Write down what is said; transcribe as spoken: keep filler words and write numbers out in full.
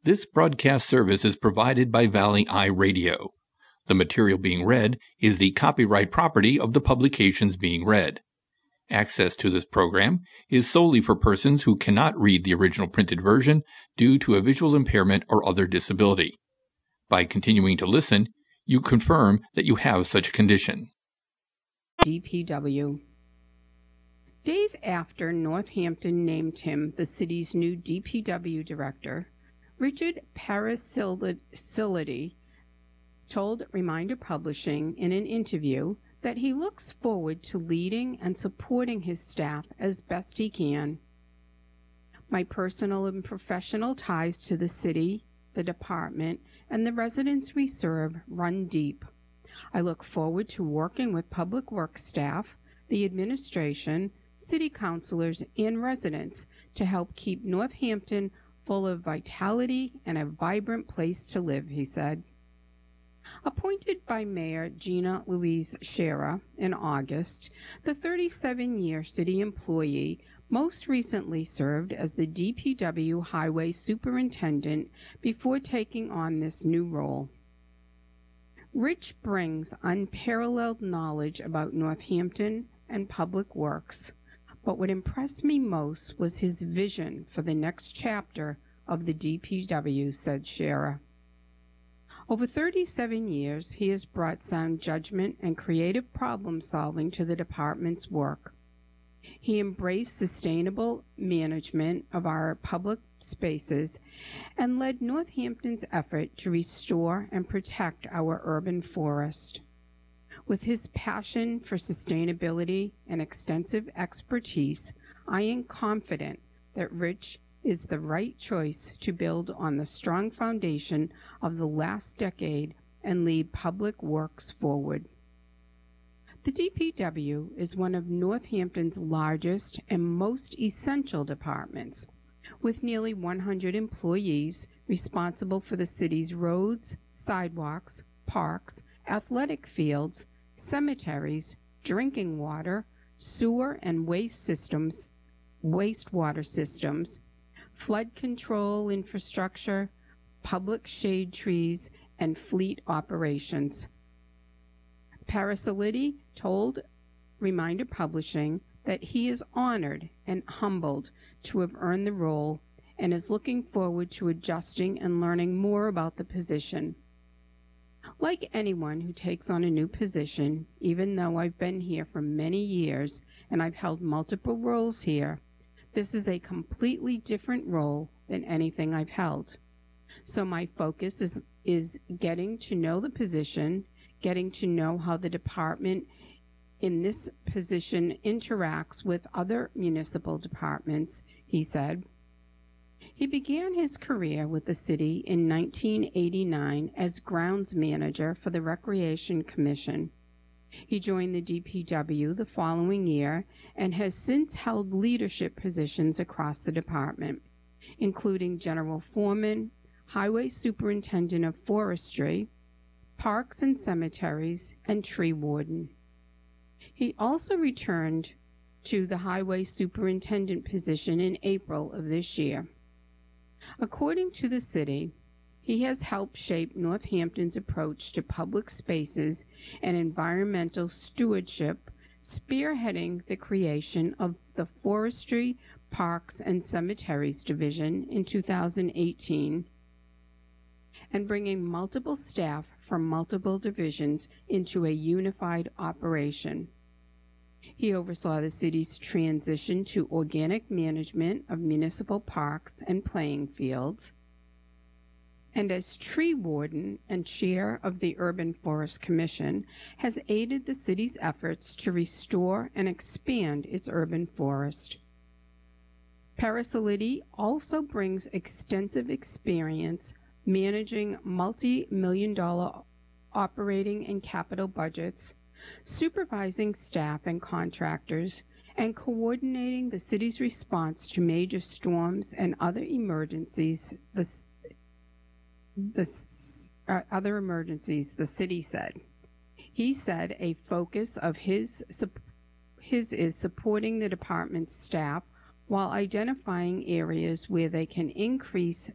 This broadcast service is provided by Valley Eye Radio. The material being read is the copyright property of the publications being read. Access to this program is solely for persons who cannot read the original printed version due to a visual impairment or other disability. By continuing to listen, you confirm that you have such a condition. D P W. Days after Northampton named him the city's new D P W director, Richard Parasility told Reminder Publishing in an interview that he looks forward to leading and supporting his staff as best he can. My personal and professional ties to the city, the department, and the residents we serve run deep. I look forward to working with public works staff, the administration, city councilors, and residents to help keep Northampton full of vitality and a vibrant place to live, he said. Appointed by Mayor Gina Louise Scherer in August, the thirty-seven-year city employee most recently served as the D P W Highway Superintendent before taking on this new role. Rich brings unparalleled knowledge about Northampton and public works, but what impressed me most was his vision for the next chapter of the D P W, said Scherer. Over thirty-seven years, he has brought sound judgment and creative problem-solving to the department's work. He embraced sustainable management of our public spaces and led Northampton's effort to restore and protect our urban forest. With his passion for sustainability and extensive expertise, I am confident that Rich is the right choice to build on the strong foundation of the last decade and lead public works forward. The D P W is one of Northampton's largest and most essential departments, with nearly one hundred employees responsible for the city's roads, sidewalks, parks, athletic fields, cemeteries, drinking water, sewer and waste systems, wastewater systems, flood control infrastructure, public shade trees, and fleet operations. Parasility told Reminder Publishing that he is honored and humbled to have earned the role and is looking forward to adjusting and learning more about the position. Like anyone who takes on a new position, even though I've been here for many years and I've held multiple roles here, this is a completely different role than anything I've held. So my focus is, is getting to know the position, getting to know how the department in this position interacts with other municipal departments, he said. He began his career with the city in nineteen eighty-nine as grounds manager for the Recreation Commission. He joined the D P W the following year and has since held leadership positions across the department, including general foreman, highway superintendent of forestry, parks and cemeteries, and tree warden. He also returned to the highway superintendent position in April of this year. According to the city, he has helped shape Northampton's approach to public spaces and environmental stewardship, spearheading the creation of the Forestry, Parks, and Cemeteries Division in two thousand eighteen, and bringing multiple staff from multiple divisions into a unified operation. He oversaw the city's transition to organic management of municipal parks and playing fields, and as tree warden and chair of the Urban Forest Commission, has aided the city's efforts to restore and expand its urban forest. Parasility also brings extensive experience managing multi-million dollar operating and capital budgets, supervising staff and contractors, and coordinating the city's response to major storms and other emergencies, the, the uh, other emergencies, the city said. He said a focus of his, his is supporting the department's staff while identifying areas where they can increase